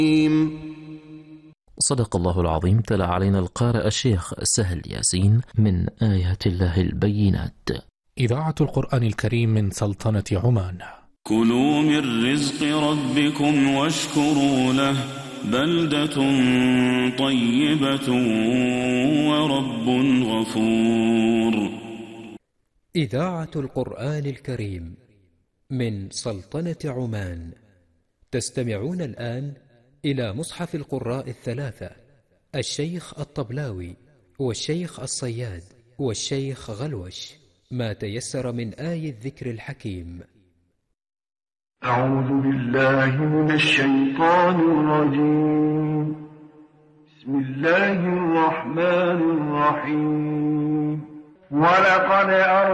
صدق الله العظيم. تلا علينا القارئ الشيخ سهل ياسين من آيات الله البينات. إذاعة القرآن الكريم من سلطنة عمان. كلوا من رزق ربكم واشكروا له بلدة طيبة ورب غفور. إذاعة القرآن الكريم من سلطنة عمان. تستمعون الآن إلى مصحف القراء الثلاثة: الشيخ الطبلاوي والشيخ الصياد والشيخ غلوش، ما تيسر من آي الذكر الحكيم. أعوذ بالله من الشيطان الرجيم. بسم الله الرحمن الرحيم. ولقد